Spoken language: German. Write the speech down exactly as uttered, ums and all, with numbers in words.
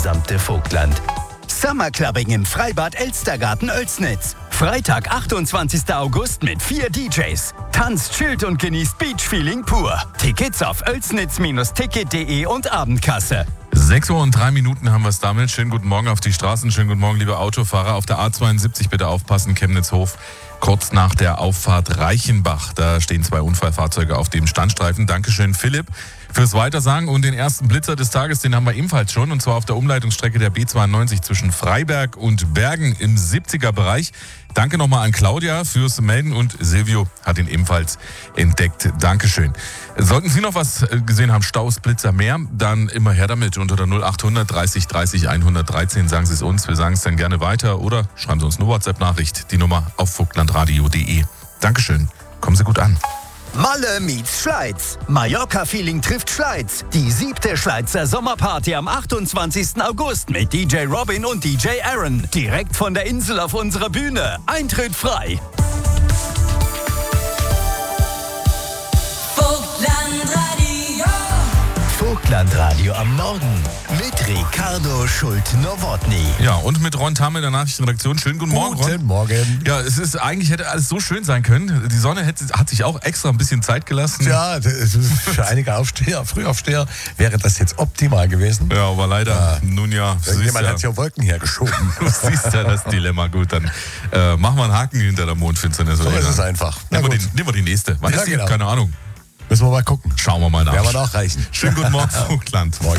gesamte Vogtland. Summerclubbing im Freibad Elstergarten Oelsnitz. Freitag, achtundzwanzigster August mit vier D Js. Tanzt, chillt und genießt Beachfeeling pur. Tickets auf oelsnitz ticket punkt de und Abendkasse. sechs Uhr und drei Minuten haben wir es damit. Schönen guten Morgen auf die Straßen. Schönen guten Morgen, liebe Autofahrer. Auf der A zweiundsiebzig bitte aufpassen, Chemnitz-Hof. Kurz nach der Auffahrt Reichenbach. Da stehen zwei Unfallfahrzeuge auf dem Standstreifen. Dankeschön, Philipp, fürs Weitersagen. Und den ersten Blitzer des Tages, den haben wir ebenfalls schon. Und zwar auf der Umleitungsstrecke der B zweiundneunzig zwischen Freiberg und Bergen im siebziger-Bereich. Danke nochmal an Claudia fürs Melden und Silvio hat ihn ebenfalls entdeckt. Dankeschön. Sollten Sie noch was gesehen haben, Staus, Blitzer, mehr, dann immer her damit. Unter der null achthundert dreißig dreißig hundertdreizehn sagen Sie es uns. Wir sagen es dann gerne weiter oder schreiben Sie uns eine WhatsApp-Nachricht. Die Nummer auf vogtlandradio punkt de. Dankeschön. Kommen Sie gut an. Malle meets Schleiz. Mallorca-Feeling trifft Schleiz. Die siebte Schleizer Sommerparty am achtundzwanzigsten August mit D J Robin und D J Aaron. Direkt von der Insel auf unserer Bühne. Eintritt frei. Vogtlandradio. Vogtlandradio am Morgen mit Ricardo Schult-Nowotny. Ja, und mit Ron Tamm in der Nachrichtenredaktion. Schönen guten Morgen, Ron. Guten Morgen. Ja, es ist eigentlich hätte alles so schön sein können. Die Sonne hätte, hat sich auch extra ein bisschen Zeit gelassen. Ja, das ist für einige Aufsteher, Frühaufsteher wäre das jetzt optimal gewesen. Ja, aber leider, Ja. nun ja, du siehst Irgendjemand ja, hat ja Wolken hergeschoben. du siehst ja das Dilemma. Gut, dann äh, machen wir einen Haken hinter der Mondfinsternis. So würde ich ist es sagen. einfach. Na Nehmen wir, gut. die, nehmen wir die nächste. Wann Ja, ist die? genau. Keine Ahnung. Müssen wir mal gucken. Schauen wir mal nach. Werden wir noch reichen. Schönen guten Morgen, Vogtland. Morgen.